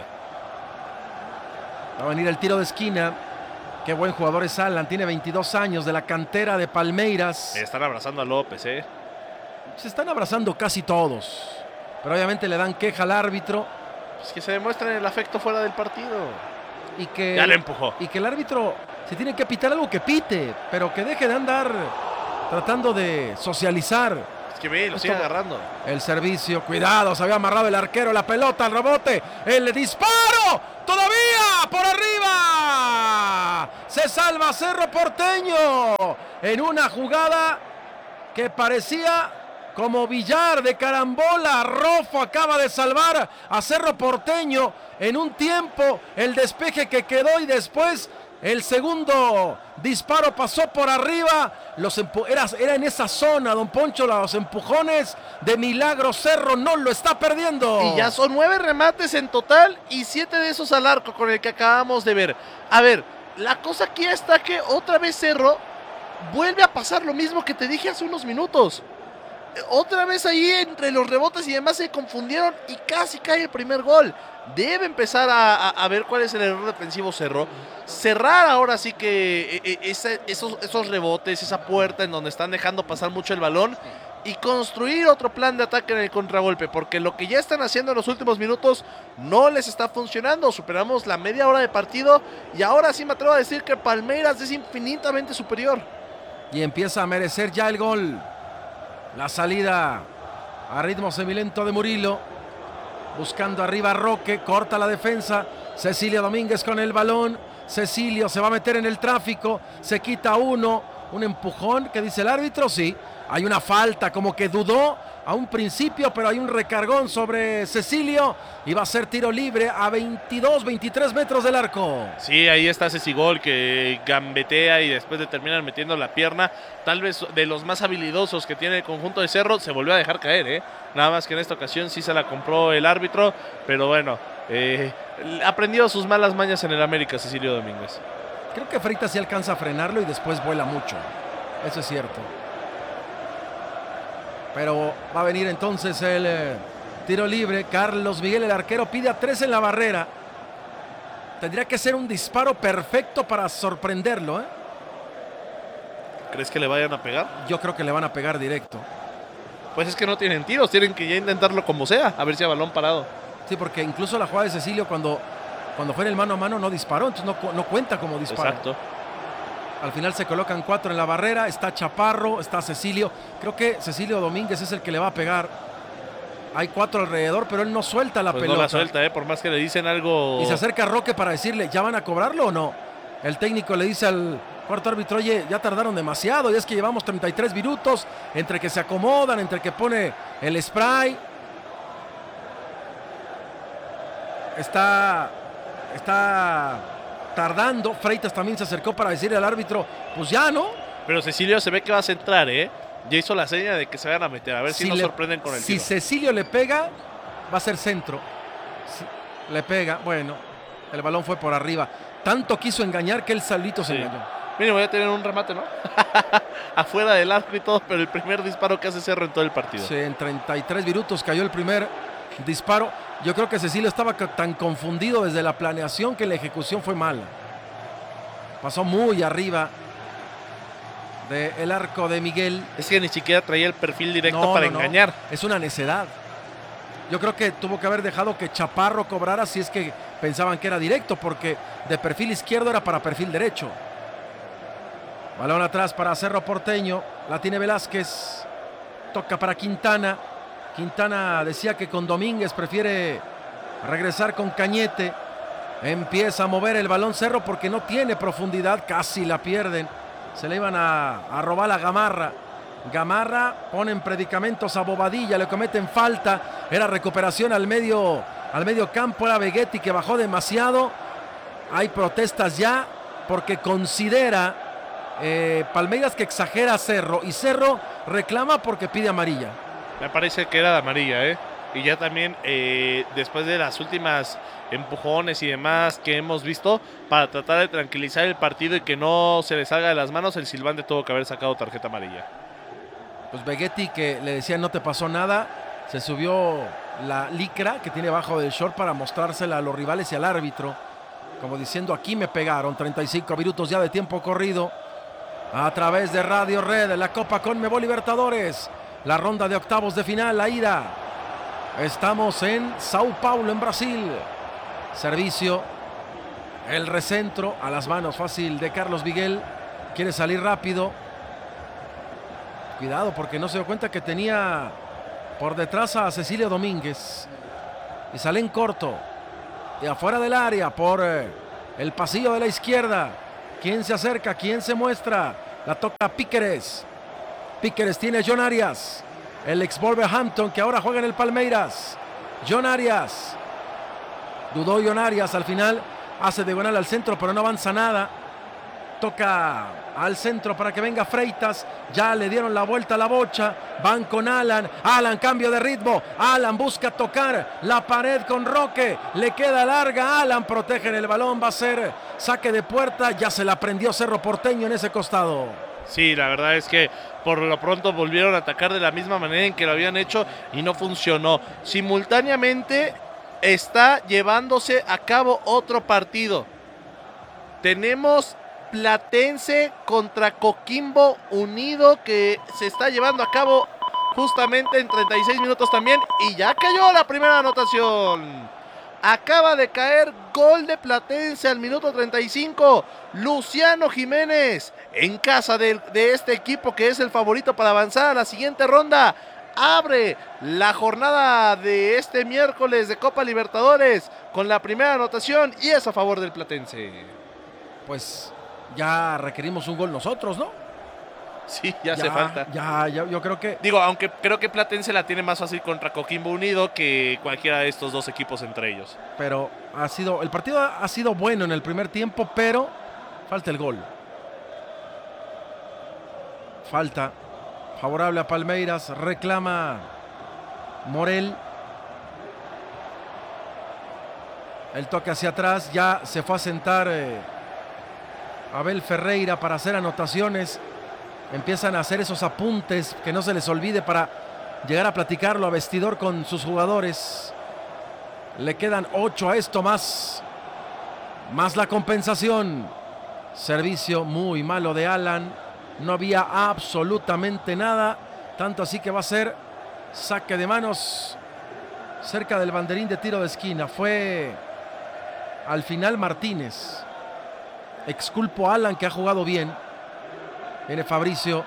Va a venir el tiro de esquina. Qué buen jugador es Alan, tiene 22 años, de la cantera de Palmeiras. Están abrazando a López, Se están abrazando casi todos, pero obviamente le dan queja al árbitro. Pues que se demuestre el afecto fuera del partido. Y que, ya le empujó. Y que el árbitro, si tiene que pitar algo, que pite, pero que deje de andar tratando de socializar. Es que ve, lo sigue agarrando. El servicio, cuidado, se había amarrado el arquero, la pelota, el rebote, el disparo, todavía por arriba. Se salva Cerro Porteño en una jugada que parecía como billar de carambola. Rofo acaba de salvar a Cerro Porteño en un tiempo, el despeje que quedó y después el segundo disparo pasó por arriba. Era en esa zona, don Poncho, los empujones de milagro. Cerro no lo está perdiendo. Y ya son 9 remates en total y 7 de esos al arco con el que acabamos de ver. A ver, la cosa aquí está que otra vez Cerro vuelve a pasar lo mismo que te dije hace unos minutos. Otra vez ahí entre los rebotes y demás se confundieron y casi cae el primer gol. Debe empezar a ver cuál es el error defensivo Cerro. Cerrar ahora sí que esos rebotes, esa puerta en donde están dejando pasar mucho el balón y construir otro plan de ataque en el contragolpe, porque lo que ya están haciendo en los últimos minutos no les está funcionando. Superamos la media hora de partido y ahora sí me atrevo a decir que Palmeiras es infinitamente superior. Y empieza a merecer ya el gol. La salida a ritmo semilento de Murillo. Buscando arriba a Roque, corta la defensa. Cecilio Domínguez con el balón. Cecilio se va a meter en el tráfico. Se quita uno. Un empujón, ¿qué dice el árbitro? Sí, hay una falta, como que dudó a un principio, pero hay un recargón sobre Cecilio. Y va a ser tiro libre a 22, 23 metros del arco. Sí, ahí está Cecigol que gambetea y después le terminan metiendo la pierna. Tal vez de los más habilidosos que tiene el conjunto de Cerro. Se volvió a dejar caer, Nada más que en esta ocasión sí se la compró el árbitro. Pero bueno, aprendió sus malas mañas en el América, Cecilio Domínguez. Creo que Freitas sí alcanza a frenarlo y después vuela mucho. Eso es cierto. Pero va a venir entonces el tiro libre. Carlos Miguel, el arquero, pide a 3 en la barrera. Tendría que ser un disparo perfecto para sorprenderlo, ¿Crees que le vayan a pegar? Yo creo que le van a pegar directo. Pues es que no tienen tiros, tienen que ya intentarlo como sea, a ver si a balón parado. Sí, porque incluso la jugada de Cecilio cuando fue en el mano a mano no disparó, entonces no cuenta como disparo. Exacto. Al final se colocan 4 en la barrera, está Chaparro, está Cecilio. Creo que Cecilio Domínguez es el que le va a pegar. Hay 4 alrededor, pero él no suelta la pelota. No la suelta, por más que le dicen algo. Y se acerca a Roque para decirle, ¿ya van a cobrarlo o no? El técnico le dice al cuarto árbitro, oye, ya tardaron demasiado, y es que llevamos 33 minutos, entre que se acomodan, entre que pone el spray. Está tardando. Freitas también se acercó para decirle al árbitro, pues ya, ¿no? Pero Cecilio se ve que va a centrar, Ya hizo la seña de que se van a meter, a ver si nos sorprenden con el tiro. Si Cecilio le pega, va a ser centro. Si le pega, bueno, el balón fue por arriba. Tanto quiso engañar que él solito se engañó. Mire, voy a tener un remate, ¿no? Afuera del arco y todo, pero el primer disparo que hace Cerro en todo el partido. Sí, en 33 minutos cayó el primer disparo. Yo creo que Cecilio estaba tan confundido desde la planeación que la ejecución fue mala. Pasó muy arriba del arco de Miguel. Es que ni siquiera traía el perfil directo para engañar. Es una necedad. Yo creo que tuvo que haber dejado que Chaparro cobrara si es que pensaban que era directo, porque de perfil izquierdo era para perfil derecho. Balón atrás para Cerro Porteño. La tiene Velázquez. Toca para Quintana. Quintana decía que con Domínguez prefiere regresar con Cañete. Empieza a mover el balón Cerro porque no tiene profundidad. Casi la pierden. Se le iban a robar a Gamarra. Gamarra pone en predicamentos a Bobadilla. Le cometen falta. Era recuperación al medio campo. Era Vegetti que bajó demasiado. Hay protestas ya porque considera Palmeiras que exagera a Cerro. Y Cerro reclama porque pide amarilla. Me parece que era de amarilla, Y ya también, después de las últimas empujones y demás que hemos visto, para tratar de tranquilizar el partido y que no se le salga de las manos, el silbante tuvo que haber sacado tarjeta amarilla. Pues Vegetti, que le decía no te pasó nada, se subió la licra que tiene abajo del short para mostrársela a los rivales y al árbitro, como diciendo aquí me pegaron. 35 minutos ya de tiempo corrido a través de Radio Red, la Copa Conmebol Libertadores. La ronda de octavos de final, la ida Estamos en Sao Paulo, en Brasil. Servicio. El recentro a las manos fácil de Carlos Miguel. Quiere salir rápido. Cuidado porque no se dio cuenta que tenía por detrás a Cecilio Domínguez. Y sale en corto. Y afuera del área por el pasillo de la izquierda. ¿Quién se acerca? ¿Quién se muestra? La toca Piqueres. Piqueres tiene John Arias. El ex Wolverhampton que ahora juega en el Palmeiras. John Arias. Dudó John Arias al final. Hace diagonal al centro pero no avanza nada. Toca al centro para que venga Freitas. Ya le dieron la vuelta a la bocha. Van con Alan. Alan cambio de ritmo. Alan busca tocar la pared con Roque. Le queda larga. Alan protege el balón. Va a ser saque de puerta. Ya se la prendió Cerro Porteño en ese costado. Sí, la verdad es que por lo pronto volvieron a atacar de la misma manera en que lo habían hecho y no funcionó. Simultáneamente está llevándose a cabo otro partido. Tenemos Platense contra Coquimbo Unido que se está llevando a cabo justamente en 36 minutos también y ya cayó la primera anotación. Acaba de caer gol de Platense al minuto 35. Luciano Jiménez en casa de este equipo que es el favorito para avanzar a la siguiente ronda. Abre la jornada de este miércoles de Copa Libertadores con la primera anotación y es a favor del Platense. Pues ya requerimos un gol nosotros, ¿no? Sí, ya hace falta. Ya, yo creo que... Digo, aunque creo que Platense la tiene más fácil contra Coquimbo Unido que cualquiera de estos dos equipos entre ellos. Pero el partido ha sido bueno en el primer tiempo, pero falta el gol. Falta. Favorable a Palmeiras. Reclama Morel. El toque hacia atrás. Ya se fue a sentar Abel Ferreira para hacer anotaciones. Empiezan a hacer esos apuntes que no se les olvide para llegar a platicarlo a vestidor con sus jugadores. Le quedan 8 a esto más la compensación. Servicio muy malo de Alan. No había absolutamente nada. Tanto así que va a ser saque de manos cerca del banderín de tiro de esquina. Fue al final Martínez. Exculpo a Alan que ha jugado bien. Viene Fabricio.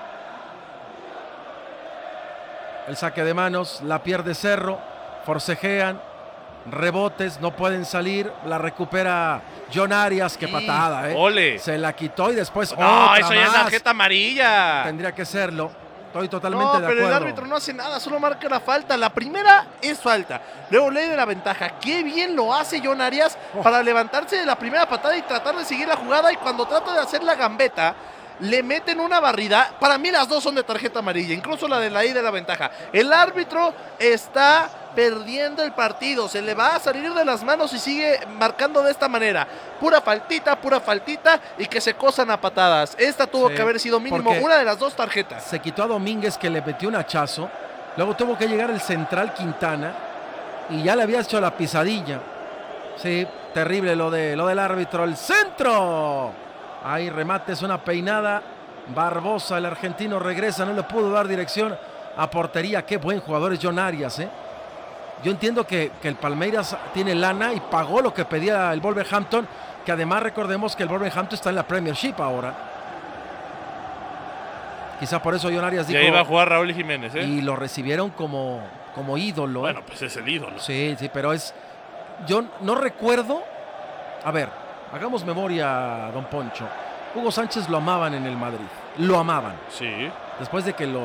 El saque de manos. La pierde Cerro. Forcejean. Rebotes. No pueden salir. La recupera John Arias. Qué patada, ¡Ole! Se la quitó y después ¡No, otra eso ya es más! tarjeta amarilla! Tendría que serlo. Estoy totalmente de acuerdo. Pero el árbitro no hace nada. Solo marca la falta. La primera es falta. Luego le da la ventaja. Qué bien lo hace John Arias para levantarse de la primera patada y tratar de seguir la jugada. Y cuando trata de hacer la gambeta, le meten una barrida. Para mí las dos son de tarjeta amarilla, incluso la de la ida de la ventaja. El árbitro está perdiendo el partido, se le va a salir de las manos y sigue marcando de esta manera. Pura faltita y que se cosan a patadas. Esta tuvo que haber sido mínimo una de las dos tarjetas. Se quitó a Domínguez que le metió un hachazo. Luego tuvo que llegar el central Quintana y ya le había hecho la pisadilla. Sí, terrible lo del árbitro. El centro. Ahí remate, es una peinada. Barbosa, el argentino, regresa, no le pudo dar dirección a portería. Qué buen jugador es John Arias, Yo entiendo que el Palmeiras tiene lana y pagó lo que pedía el Wolverhampton, que además recordemos que el Wolverhampton está en la Premiership ahora. Quizá por eso John Arias dijo... Y ahí va a jugar Raúl Jiménez, Y lo recibieron como ídolo. Bueno, pues es el ídolo. Sí, pero es... Yo no recuerdo... A ver, hagamos memoria, don Poncho. Hugo Sánchez lo amaban en el Madrid. Lo amaban. Sí. Después de que le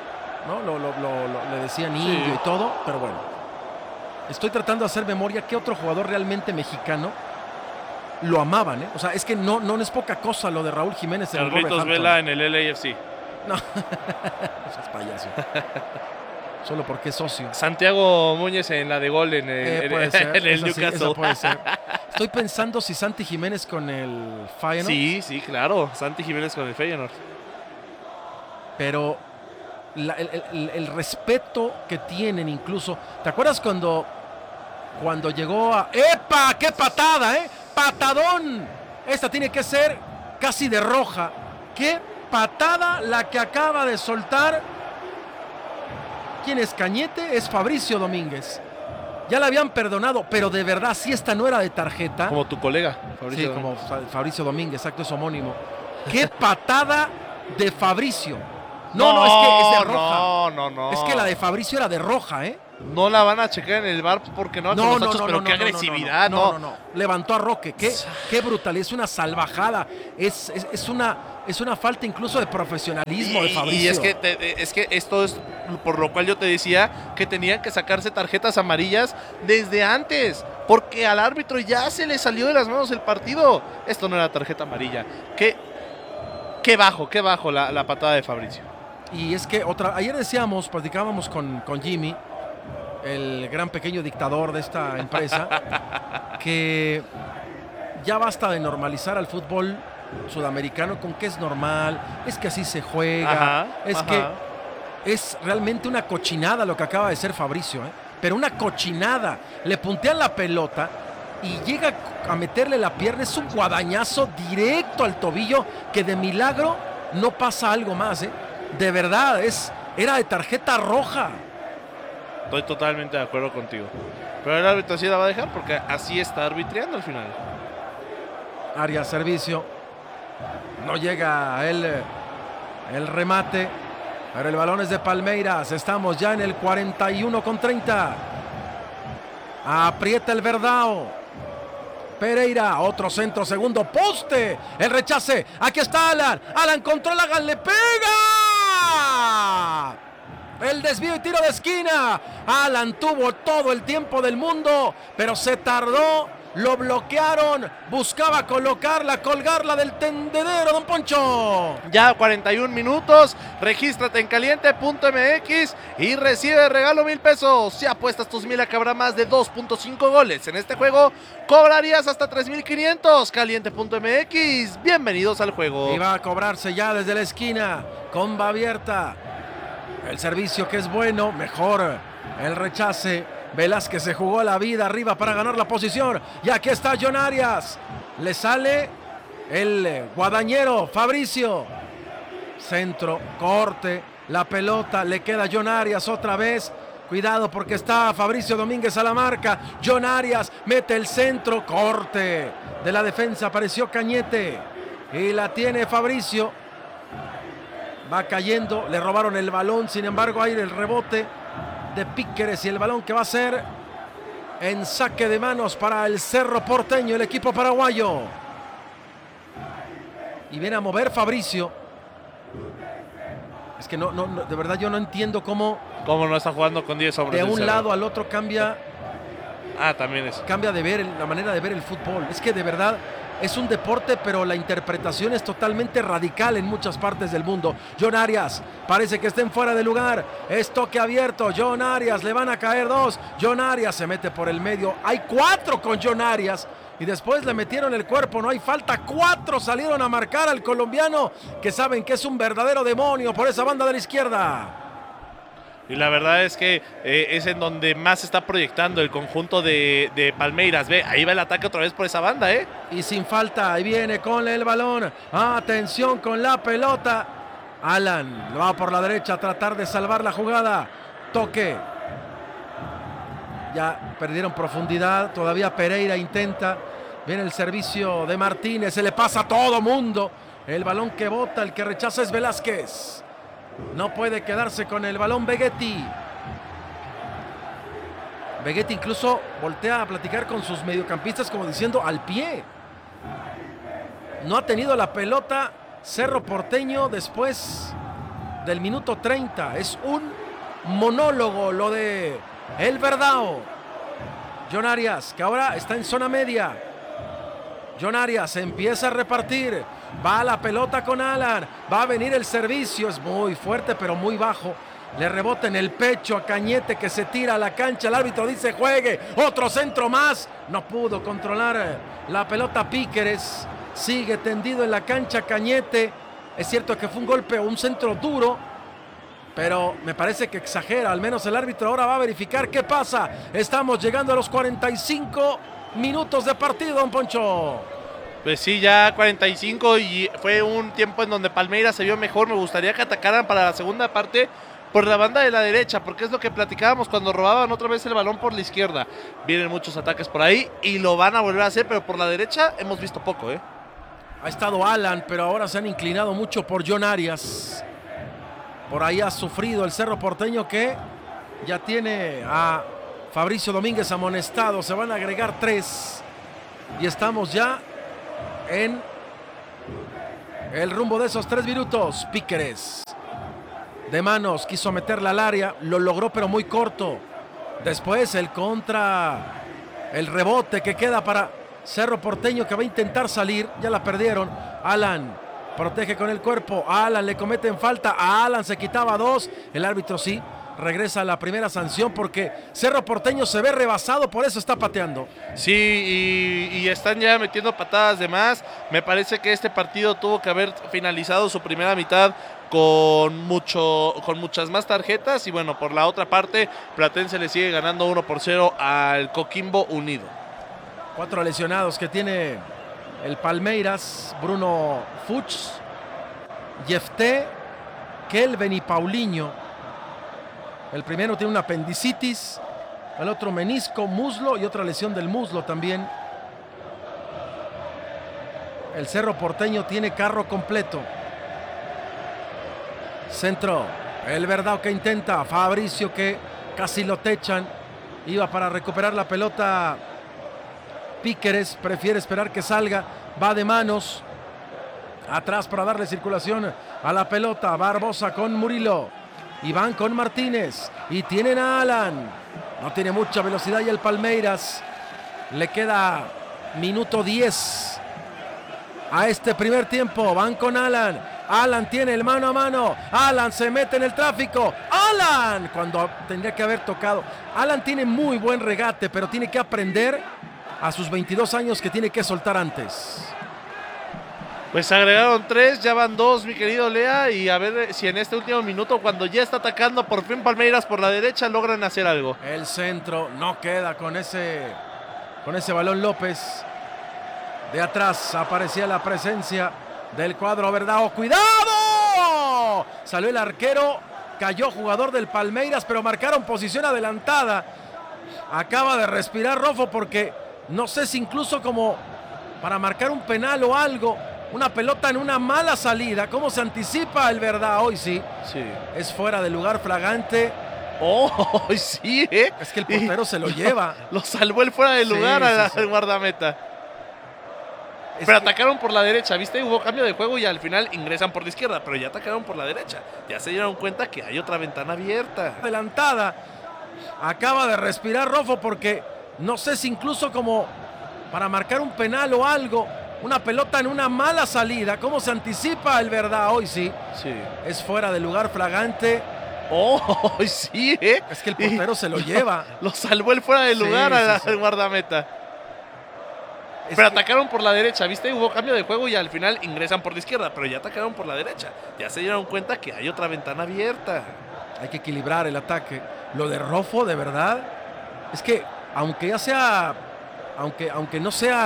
decían indio y todo, pero bueno. Estoy tratando de hacer memoria. ¿Qué otro jugador realmente mexicano lo amaban? O sea, es que no es poca cosa lo de Raúl Jiménez en Carlitos el Wolverhampton. Vela en el LAFC. No. Eso es payaso. Solo porque es socio. Santiago Muñez en la de gol en el Newcastle. Sí, eso puede ser. Estoy pensando si Santi Jiménez con el Feyenoord. Sí, claro. Santi Jiménez con el Feyenoord. Pero el respeto que tienen incluso... ¿Te acuerdas cuando llegó a... ¡Epa! ¡Qué patada, ¡Patadón! Esta tiene que ser casi de roja. ¡Qué patada la que acaba de soltar! ¿Quién es Cañete? Es Fabricio Domínguez. ya la habían perdonado, pero de verdad, si esta no era de tarjeta. Como tu colega, Fabricio. Sí, como Fabricio Domínguez, exacto, es homónimo. ¡Qué patada de Fabricio! No, es que es de roja. No. Es que la de Fabricio era de roja, ¿eh? No la van a checar en el bar porque no, pero qué agresividad, no. Levantó a Roque, qué brutal, es una salvajada, es una falta incluso de profesionalismo de Fabricio. Y es que esto es por lo cual yo te decía que tenían que sacarse tarjetas amarillas desde antes, porque al árbitro ya se le salió de las manos el partido. Esto no era tarjeta amarilla. Qué bajo la patada de Fabricio. Y es que ayer decíamos, platicábamos con Jimmy, el gran pequeño dictador de esta empresa, que ya basta de normalizar al fútbol sudamericano con que es normal, es que así se juega, que es realmente una cochinada lo que acaba de ser Fabricio, pero una cochinada. Le puntean la pelota y llega a meterle la pierna, es un guadañazo directo al tobillo que de milagro no pasa algo más, de verdad, era de tarjeta roja. Estoy totalmente de acuerdo contigo. Pero el árbitro sí la va a dejar porque así está arbitrando al final. Arias, servicio. No llega el remate. Pero el balón es de Palmeiras. Estamos ya en el 41:30. Aprieta el Verdao. Pereira, otro centro, segundo poste. El rechace. Aquí está Alan. Alan controla, Alan le pega. El desvío y tiro de esquina. Alan tuvo todo el tiempo del mundo, pero se tardó. Lo bloquearon. Buscaba colgarla del tendedero, don Poncho. Ya 41 minutos. Regístrate en caliente.mx y recibe regalo 1,000 pesos. Si apuestas tus 1,000 a que habrá más de 2.5 goles en este juego, cobrarías hasta 3,500. Caliente.mx. Bienvenidos al juego. Y va a cobrarse ya desde la esquina. Comba abierta. El servicio que es bueno, mejor el rechace. Velázquez se jugó la vida arriba para ganar la posición. Y aquí está John Arias. Le sale el guadañero Fabricio. Centro, corte, la pelota, le queda John Arias otra vez. Cuidado porque está Fabricio Domínguez a la marca. John Arias mete el centro, corte de la defensa, apareció Cañete. Y la tiene Fabricio. Va cayendo, le robaron el balón, sin embargo hay el rebote de Píqueres y el balón que va a ser en saque de manos para el Cerro Porteño, el equipo paraguayo. Y viene a mover Fabricio. Es que no, de verdad yo no entiendo cómo no está jugando con 10 hombres. De un lado al otro cambia. También es. Cambia la manera de ver el fútbol. Es que de verdad es un deporte, pero la interpretación es totalmente radical en muchas partes del mundo. John Arias, parece que estén fuera de lugar. Es toque abierto. John Arias, le van a caer 2. John Arias se mete por el medio. Hay 4 con John Arias. Y después le metieron el cuerpo. No hay falta. 4 salieron a marcar al colombiano, que saben que es un verdadero demonio por esa banda de la izquierda. Y la verdad es que es en donde más se está proyectando el conjunto de Palmeiras. Ve, ahí va el ataque otra vez por esa banda, Y sin falta, ahí viene con el balón. Atención con la pelota. Alan va por la derecha a tratar de salvar la jugada. Toque. Ya perdieron profundidad. Todavía Pereira intenta. Viene el servicio de Martínez. Se le pasa a todo mundo. El balón que bota, el que rechaza es Velázquez. No puede quedarse con el balón Begetti. Begetti incluso voltea a platicar con sus mediocampistas como diciendo al pie. No ha tenido la pelota Cerro Porteño después del minuto 30. Es un monólogo lo de el Verdao. John Arias, que ahora está en zona media. John Arias empieza a repartir. Va la pelota con Alan. Va a venir el servicio. Es muy fuerte, pero muy bajo. Le rebota en el pecho a Cañete, que se tira a la cancha. El árbitro dice juegue. Otro centro más. No pudo controlar la pelota Píqueres. Sigue tendido en la cancha Cañete. Es cierto que fue un golpe o un centro duro, pero me parece que exagera. Al menos el árbitro ahora va a verificar qué pasa. Estamos llegando a los 45 minutos de partido, don Poncho. Pues sí, ya 45 y fue un tiempo en donde Palmeiras se vio mejor. Me gustaría que atacaran para la segunda parte, por la banda de la derecha, porque es lo que platicábamos cuando robaban otra vez el balón por la izquierda. Vienen muchos ataques por ahí y lo van a volver a hacer, pero por la derecha hemos visto poco, ¿eh? Ha estado Alan, pero ahora se han inclinado mucho por John Arias. Por ahí ha sufrido el Cerro Porteño, que ya tiene a Fabricio Domínguez amonestado. Se van a agregar 3 y estamos ya en el rumbo de esos 3 minutos. Píqueres de manos, quiso meterla al área, lo logró pero muy corto. Después el rebote que queda para Cerro Porteño, que va a intentar salir, ya la perdieron. Alan protege con el cuerpo, a Alan le cometen falta, a Alan se quitaba 2, el árbitro sí regresa a la primera sanción porque Cerro Porteño se ve rebasado, por eso está pateando. Sí, y están ya metiendo patadas de más. Me parece que este partido tuvo que haber finalizado su primera mitad con muchas más tarjetas, y bueno, por la otra parte, Platense le sigue ganando 1-0 al Coquimbo Unido. 4 lesionados que tiene el Palmeiras: Bruno Fuchs, Jefté, Kelvin y Paulinho. El primero tiene una apendicitis, el otro menisco, muslo y otra lesión del muslo también. El Cerro Porteño tiene carro completo. Centro, el Verdao que intenta, Fabricio que casi lo techan. Iba para recuperar la pelota Píqueres, prefiere esperar que salga, va de manos atrás para darle circulación a la pelota. Barbosa con Murillo, Iván con Martínez y tienen a Alan. No tiene mucha velocidad y el Palmeiras. Le queda minuto 10 a este primer tiempo. Van con Alan. Alan tiene el mano a mano. Alan se mete en el tráfico. Alan, cuando tendría que haber tocado. Alan tiene muy buen regate, pero tiene que aprender a sus 22 años que tiene que soltar antes. Pues agregaron 3, ya van 2, mi querido Lea, y a ver si en este último minuto, cuando ya está atacando por fin Palmeiras por la derecha, logran hacer algo. El centro no queda con ese balón López. De atrás aparecía la presencia del cuadro Verdao. ¡Cuidado! Salió el arquero, cayó jugador del Palmeiras, pero marcaron posición adelantada. Acaba de respirar Rofo porque no sé si incluso como para marcar un penal o algo. Una pelota en una mala salida. ¿Cómo se anticipa el Verdao? Hoy sí. Es fuera de lugar flagrante. ¡Oh, sí! Es que el portero se lo lleva. Lo salvó el fuera de lugar al guardameta. Pero atacaron por la derecha, ¿viste? Hubo cambio de juego y al final ingresan por la izquierda, pero ya atacaron por la derecha. Ya se dieron cuenta que hay otra ventana abierta. Adelantada. Acaba de respirar Rofo porque no sé si incluso como para marcar un penal o algo. Una pelota en una mala salida. ¿Cómo se anticipa el Verdao? Hoy sí. Es fuera de lugar flagrante. ¡Oh, sí! Es que el portero se lo lleva. Lo salvó el fuera de lugar al guardameta. Pero atacaron por la derecha, ¿viste? Hubo cambio de juego y al final ingresan por la izquierda, pero ya atacaron por la derecha. Ya se dieron cuenta que hay otra ventana abierta. Hay que equilibrar el ataque. Lo de Rofo, de verdad, es que aunque ya sea, aunque no sea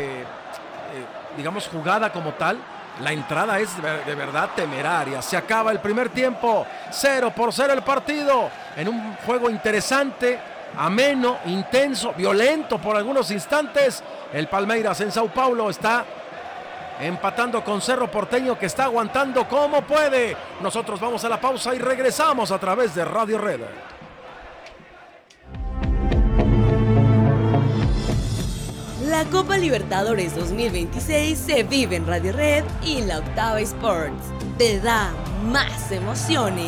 digamos jugada como tal, la entrada es de verdad temeraria. Se acaba el primer tiempo, 0-0 el partido, en un juego interesante, ameno, intenso, violento por algunos instantes. El Palmeiras en Sao Paulo está empatando con Cerro Porteño, que está aguantando como puede. Nosotros vamos a la pausa y regresamos a través de Radio Red. La Copa Libertadores 2026 se vive en Radio Red y la Octava Sports te da más emociones.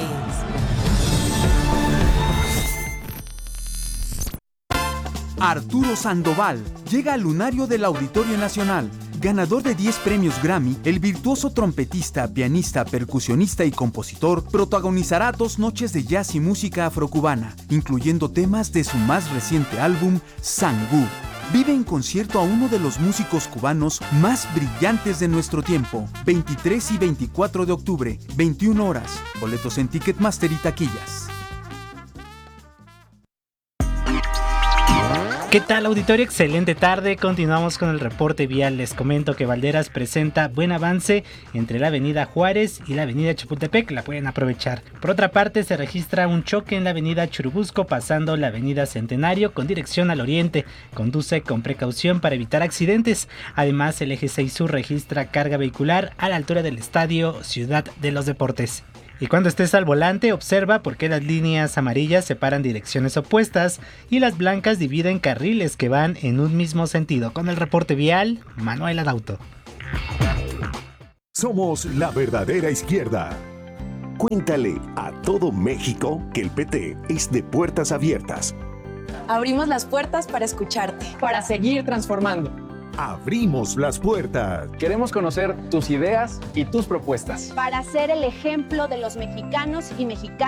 Arturo Sandoval llega al lunario del Auditorio Nacional. Ganador de 10 premios Grammy, el virtuoso trompetista, pianista, percusionista y compositor protagonizará 2 noches de jazz y música afrocubana, incluyendo temas de su más reciente álbum, Sangú. Vive en concierto a uno de los músicos cubanos más brillantes de nuestro tiempo. 23 y 24 de octubre, 21 horas. Boletos en Ticketmaster y taquillas. ¿Qué tal, auditorio? Excelente tarde. Continuamos con el reporte vial. Les comento que Valderas presenta buen avance entre la avenida Juárez y la avenida Chapultepec. La pueden aprovechar. Por otra parte, se registra un choque en la avenida Churubusco pasando la avenida Centenario con dirección al oriente. Conduce con precaución para evitar accidentes. Además, el eje 6 Sur registra carga vehicular a la altura del estadio Ciudad de los Deportes. Y cuando estés al volante, observa por qué las líneas amarillas separan direcciones opuestas y las blancas dividen carriles que van en un mismo sentido. Con el reporte vial, Manuel Adauto. Somos la verdadera izquierda. Cuéntale a todo México que el PT es de puertas abiertas. Abrimos las puertas para escucharte, para seguir transformando. Abrimos las puertas. Queremos conocer tus ideas y tus propuestas. Para ser el ejemplo de los mexicanos y mexicanas